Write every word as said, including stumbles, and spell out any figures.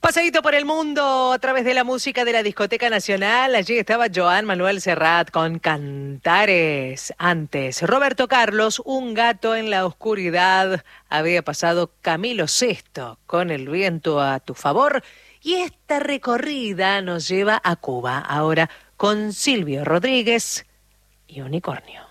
paseíto por el mundo a través de la música de la Discoteca Nacional. Allí estaba Joan Manuel Serrat con Cantares. Antes, Roberto Carlos, Un gato en la oscuridad. Había pasado Camilo Sesto con El viento a tu favor. Y esta recorrida nos lleva a Cuba, ahora con Silvio Rodríguez y Unicornio.